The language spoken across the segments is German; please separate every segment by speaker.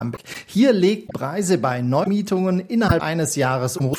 Speaker 1: Hier legt Preise bei Neumietungen innerhalb eines Jahres um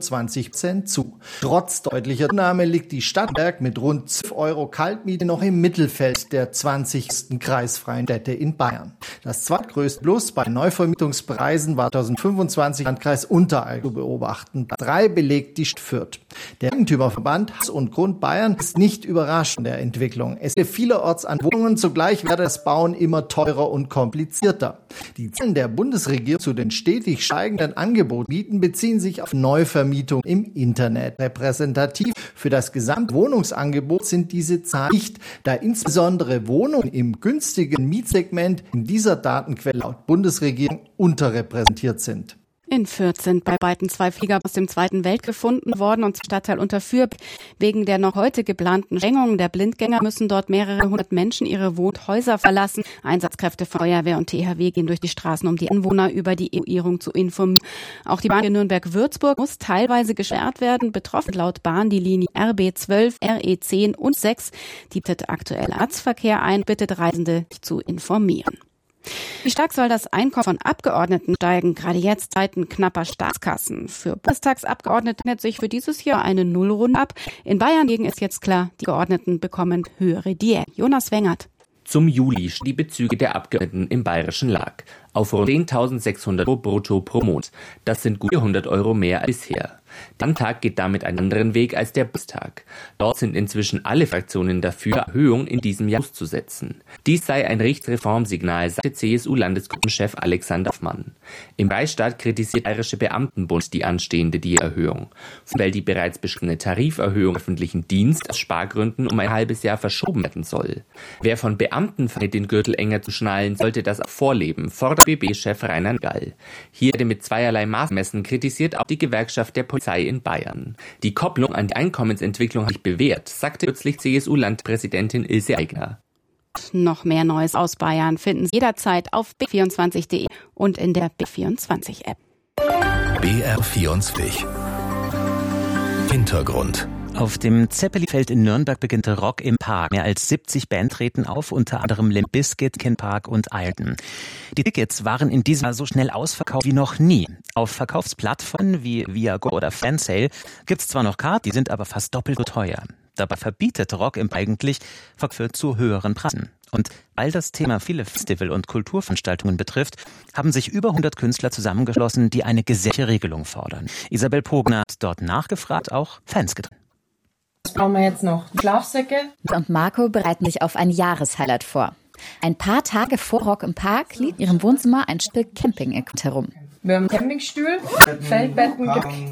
Speaker 1: 25% zu. Trotz deutlicher Zunahme liegt die Stadt Nürnberg mit rund 12 € Kaltmiete noch im Mittelfeld der 20. kreisfreien Städte in Bayern. Das zweitgrößte Plus bei Neuvermietungspreisen war 2025 im Landkreis Unterallgäu zu beobachten. 3 belegt die Stadt Fürth. Der Eigentümerverband Haus und Grund Bayern ist nicht überrascht von der Entwicklung. Es gibt vielerorts an Wohnungen, zugleich werde das Bauen immer teurer und komplizierter. Die Zahlen der Bundesregierung zu den stetig steigenden Angeboten beziehen sich auf Neuvermietung im Internet. Repräsentativ für das gesamte Wohnungsangebot sind diese Zahlen nicht, da insbesondere Wohnungen im günstigen Mietsegment in dieser Datenquelle laut Bundesregierung unterrepräsentiert sind.
Speaker 2: In Fürth sind bei beiden 2 Flieger aus dem Zweiten Weltkrieg gefunden worden und Stadtteil Unterfürth. Wegen der noch heute geplanten Sprengung der Blindgänger müssen dort mehrere hundert Menschen ihre Wohnhäuser verlassen. Einsatzkräfte von Feuerwehr und THW gehen durch die Straßen, um die Anwohner über die Evakuierung zu informieren. Auch die Bahn Nürnberg-Würzburg muss teilweise gesperrt werden. Betroffen laut Bahn die Linie RB12, RE10 und 6. Die bietet aktuell Arztverkehr ein, bittet Reisende zu informieren. Wie stark soll das Einkommen von Abgeordneten steigen, gerade jetzt Zeiten knapper Staatskassen? Für Bundestagsabgeordnete nennt sich für dieses Jahr eine Nullrunde ab. In Bayern hingegen ist jetzt klar, die Abgeordneten bekommen höhere Diäten. Jonas Wengert.
Speaker 3: Zum Juli stehen die Bezüge der Abgeordneten im Bayerischen Lag auf rund 10.600 € brutto pro Monat. Das sind gut 400 € mehr als bisher. Der Landtag geht damit einen anderen Weg als der Bundestag. Dort sind inzwischen alle Fraktionen dafür, Erhöhung in diesem Jahr auszusetzen. Dies sei ein Reformsignal, sagte CSU-Landesgruppenchef Alexander Hoffmann. Im Freistaat kritisiert der Bayerische Beamtenbund die anstehende Erhöhung, weil die bereits beschriebene Tariferhöhung im öffentlichen Dienst aus Spargründen um ein halbes Jahr verschoben werden soll. Wer von Beamten verlangt, den Gürtel enger zu schnallen, sollte das auch vorleben, fordert BB-Chef Rainer Gall. Hier werde mit zweierlei Maß messen, kritisiert auch die Gewerkschaft der Polizei in Bayern. Die Kopplung an die Einkommensentwicklung hat sich bewährt, sagte kürzlich CSU-Landpräsidentin Ilse Aigner.
Speaker 2: Noch mehr Neues aus Bayern finden Sie jederzeit auf b24.de und in der B24-App.
Speaker 4: BR24 Hintergrund.
Speaker 5: Auf dem Zeppelin-Feld in Nürnberg beginnt Rock im Park. Mehr als 70 Bands treten auf, unter anderem Limp Bizkit, Linkin Park und Iron. Die Tickets waren in diesem Jahr so schnell ausverkauft wie noch nie. Auf Verkaufsplattformen wie Viago oder Fansale gibt's zwar noch Karten, die sind aber fast doppelt so teuer. Dabei verbietet Rock im eigentlich Verkauf zu höheren Preisen. Und weil das Thema viele Festival- und Kulturveranstaltungen betrifft, haben sich über 100 Künstler zusammengeschlossen, die eine gesetzliche Regelung fordern. Isabel Pogner hat dort nachgefragt, auch Fans getroffen.
Speaker 6: Was brauchen wir jetzt noch? Schlafsäcke?
Speaker 7: Und Marco bereiten sich auf ein Jahreshighlight vor. Ein paar Tage vor Rock im Park liegt in ihrem Wohnzimmer ein Stück Camping-Equipment herum.
Speaker 6: Wir haben Campingstuhl, Feldbetten,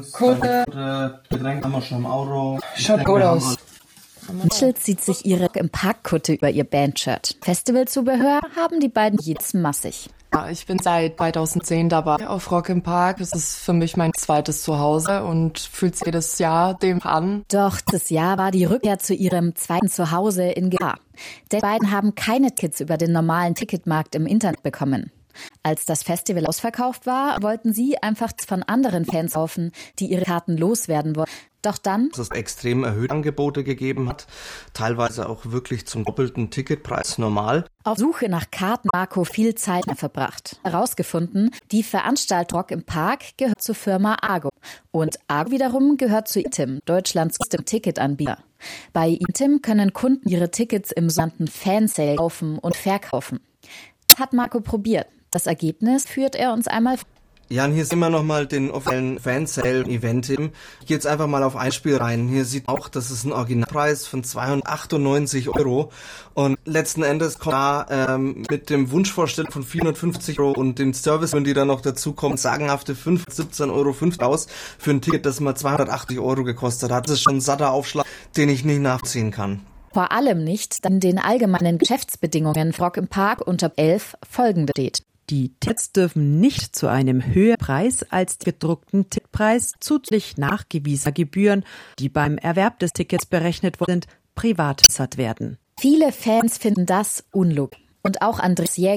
Speaker 6: Kutte.
Speaker 8: Getränke haben wir schon im Auto.
Speaker 6: Schaut gut aus.
Speaker 7: Mitchell zieht sich ihre im Park-Kutte über ihr Bandshirt. Festivalzubehör haben die beiden jedes massig.
Speaker 6: Ja, ich bin seit 2010 dabei auf Rock im Park. Das ist für mich mein zweites Zuhause und fühlt sich jedes Jahr dem an.
Speaker 7: Doch das Jahr war die Rückkehr zu ihrem zweiten Zuhause in Gefahr. Die beiden haben keine Tickets über den normalen Ticketmarkt im Internet bekommen. Als das Festival ausverkauft war, wollten sie einfach von anderen Fans kaufen, die ihre Karten loswerden wollten. Doch dann,
Speaker 8: dass es extrem erhöhte Angebote gegeben hat, teilweise auch wirklich zum doppelten Ticketpreis normal.
Speaker 7: Auf Suche nach Karten Marco viel Zeit verbracht. Herausgefunden, die Veranstaltung Rock im Park gehört zur Firma Argo. Und Argo wiederum gehört zu Intim, Deutschlands größtem Ticketanbieter. Bei Intim können Kunden ihre Tickets im sogenannten Fansale kaufen und verkaufen. Das hat Marco probiert. Das Ergebnis führt er uns einmal vor.
Speaker 8: Ja, und hier sehen wir nochmal den offiziellen Fansale-Event. Ich gehe jetzt einfach mal auf ein Spiel rein. Hier sieht man auch, das ist ein Originalpreis von 298 € und letzten Endes kommt da mit dem Wunschvorstellung von 450 € und den Service, die da noch dazu kommen, sagenhafte 17,50 € aus für ein Ticket, das mal 280 € gekostet hat. Das ist schon ein satter Aufschlag, den ich nicht nachziehen kann.
Speaker 7: Vor allem nicht, dann den allgemeinen Geschäftsbedingungen Rock im Park unter 11 folgende steht.
Speaker 9: Die Tickets dürfen nicht zu einem höheren Preis als den gedruckten Ticketpreis zuzüglich nachgewiesener Gebühren, die beim Erwerb des Tickets berechnet worden sind, privat bezahlt werden.
Speaker 7: Viele Fans finden das unlogisch. Und auch Andreas Jäger